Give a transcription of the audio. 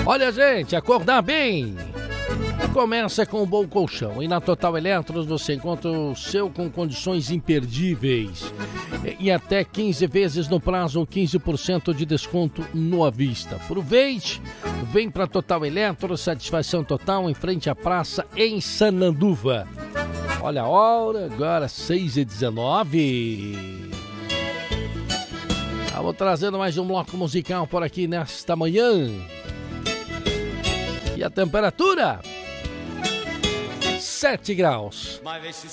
Olha, gente, acordar bem começa com um bom colchão. E na Total Eletros você encontra o seu com condições imperdíveis. E até 15 vezes no prazo, 15% de desconto no à vista. Aproveite, vem para Total Eletros, satisfação total em frente à praça em Sananduva. Olha a hora, agora 6h19. Vamos trazendo mais um bloco musical por aqui nesta manhã. E a temperatura? 7 graus.